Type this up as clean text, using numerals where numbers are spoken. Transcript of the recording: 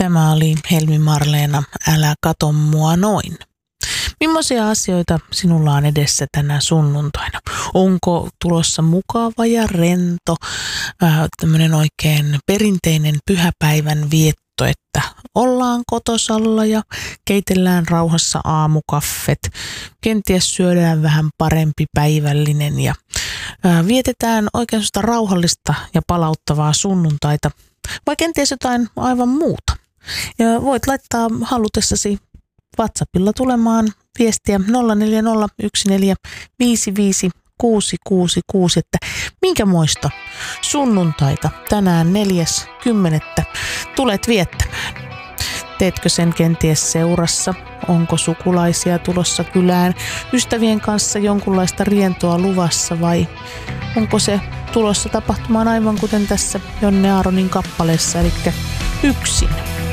Tämä oli Helmi Marleena, Älä kato mua noin. Millaisia asioita sinulla on edessä tänä sunnuntaina? Onko tulossa mukava ja rento, tämmöinen oikein perinteinen pyhäpäivän vietto, että ollaan kotosalla ja keitellään rauhassa aamukaffet, kenties syödään vähän parempi päivällinen ja vietetään oikein sitä rauhallista ja palauttavaa sunnuntaita, vai kenties jotain aivan muuta. Ja voit laittaa halutessasi WhatsAppilla tulemaan viestiä 0401455666, että minkämoista sunnuntaita tänään 4.10. tulet viettämään. Teetkö sen kenties seurassa? Onko sukulaisia tulossa kylään? Ystävien kanssa jonkunlaista rientoa luvassa vai onko se tulossa tapahtumaan aivan kuten tässä Jonne Aaronin kappaleessa, eli yksin?